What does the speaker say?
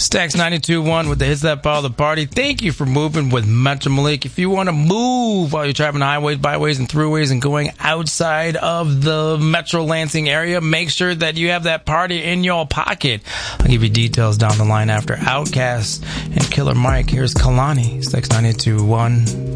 Stacks 92.1 with the hits that follow the party. Thank you for moving with Metro Malik. If you want to move while you're traveling highways, byways, and throughways and going outside of the Metro Lansing area, make sure that you have that party in your pocket. I'll give you details down the line after Outkast and Killer Mike. Here's Kalani, Stacks 92.1.